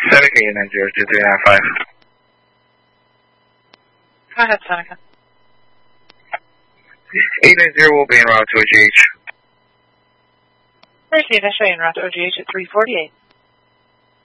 Seneca 890-2395. Go ahead, Seneca. 890 will be en route to OGH. Proceed, I show you en route to OGH at 348.